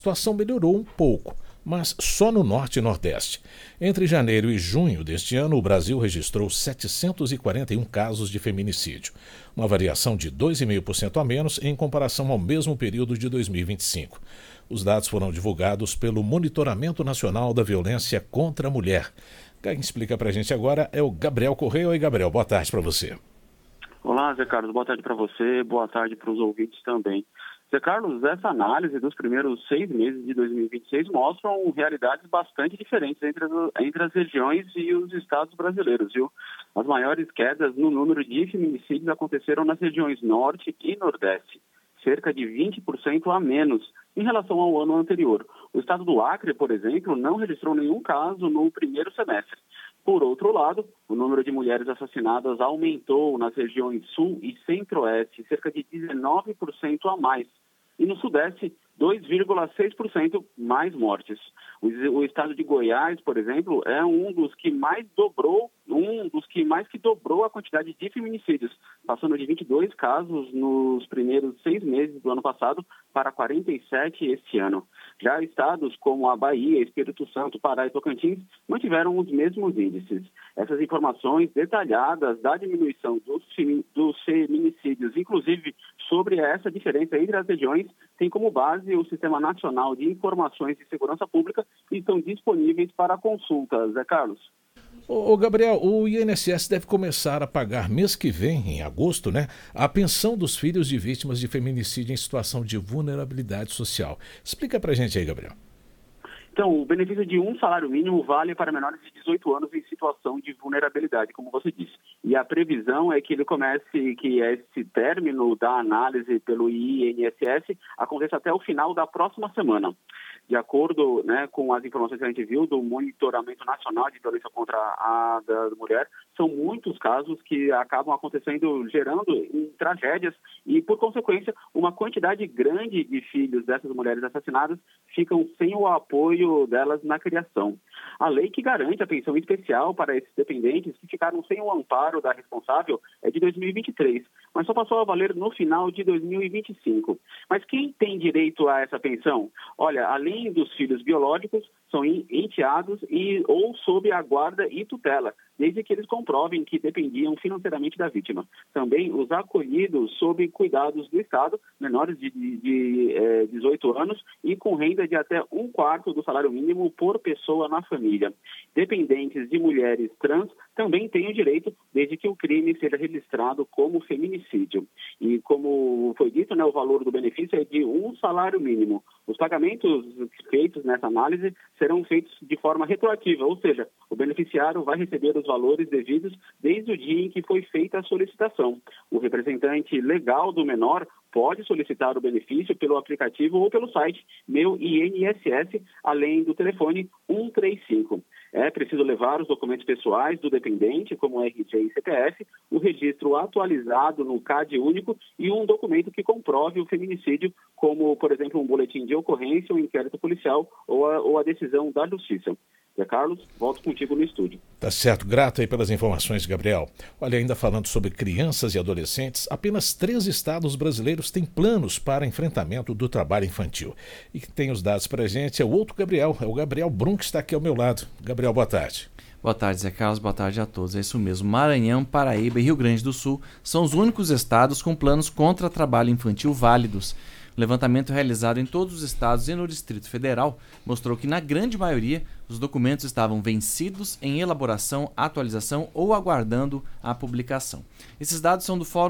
A situação melhorou um pouco, mas só no norte e nordeste. Entre janeiro e junho deste ano, o Brasil registrou 741 casos de feminicídio, uma variação de 2,5% a menos em comparação ao mesmo período de 2025. Os dados foram divulgados pelo Monitoramento Nacional da Violência contra a Mulher. Quem explica pra gente agora é o Gabriel Correia. Oi, Gabriel, boa tarde para você. Olá, Zé Carlos, boa tarde para você, boa tarde para os ouvintes também. Zé Carlos, essa análise dos primeiros 6 meses de 2026 mostram realidades bastante diferentes entre as regiões e os estados brasileiros, viu? As maiores quedas no número de feminicídios aconteceram nas regiões Norte e Nordeste, cerca de 20% a menos em relação ao ano anterior. O estado do Acre, por exemplo, não registrou nenhum caso no primeiro semestre. Por outro lado, o número de mulheres assassinadas aumentou nas regiões Sul e Centro-Oeste, cerca de 19% a mais. E no Sudeste, 2,6% mais mortes. O estado de Goiás, por exemplo, é um dos que mais dobrou a quantidade de feminicídios, passando de 22 casos nos primeiros 6 meses do ano passado para 47 este ano. Já estados como a Bahia, Espírito Santo, Pará e Tocantins mantiveram os mesmos índices. Essas informações detalhadas da diminuição dos feminicídios, inclusive sobre essa diferença entre as regiões, tem como base o Sistema Nacional de Informações de Segurança Pública e estão disponíveis para consulta. Zé Carlos. Ô Gabriel, o INSS deve começar a pagar mês que vem, em agosto, a pensão dos filhos de vítimas de feminicídio em situação de vulnerabilidade social. Explica pra gente aí, Gabriel. Então, o benefício de um salário mínimo vale para menores de 18 anos em situação de vulnerabilidade, como você disse. E a previsão é que esse término da análise pelo INSS aconteça até o final da próxima semana. De acordo com as informações que a gente viu do Monitoramento Nacional de Violência contra a Mulher, são muitos casos que acabam acontecendo, gerando tragédias e, por consequência, uma quantidade grande de filhos dessas mulheres assassinadas ficam sem o apoio delas na criação. A lei que garante a pensão especial para esses dependentes que ficaram sem o amparo da responsável é de 2023, mas só passou a valer no final de 2025. Mas quem tem direito a essa pensão? Olha, além dos filhos biológicos, são enteados ou sob a guarda e tutela, desde que eles comprovem que dependiam financeiramente da vítima. Também os acolhidos sob cuidados do Estado, menores de 18 anos e com renda de até 1/4 do salário mínimo por pessoa na família. Dependentes de mulheres trans também têm o direito, desde que o crime seja registrado como feminicídio. E como foi dito, o valor do benefício é de um salário mínimo. Os pagamentos feitos nessa análise serão feitos de forma retroativa, ou seja, o beneficiário vai receber os valores devidos desde o dia em que foi feita a solicitação. O representante legal do menor pode solicitar o benefício pelo aplicativo ou pelo site Meu INSS, além do telefone 135. É preciso levar os documentos pessoais do dependente, como RG e CPF, o registro atualizado no CAD único e um documento que comprove o feminicídio, como, por exemplo, um boletim de ocorrência, um inquérito policial ou a decisão da Justiça. Zé Carlos, volto contigo no estúdio. Tá certo, grato aí pelas informações, Gabriel. Olha, ainda falando sobre crianças e adolescentes, apenas 3 estados brasileiros têm planos para enfrentamento do trabalho infantil. E quem tem os dados pra gente é o outro Gabriel, é o Gabriel Brum, que está aqui ao meu lado. Gabriel, boa tarde. Boa tarde, Zé Carlos, boa tarde a todos. É isso mesmo, Maranhão, Paraíba e Rio Grande do Sul são os únicos estados com planos contra trabalho infantil válidos. O levantamento realizado em todos os estados e no Distrito Federal mostrou que, na grande maioria, os documentos estavam vencidos, em elaboração, atualização ou aguardando a publicação. Esses dados são do Fórum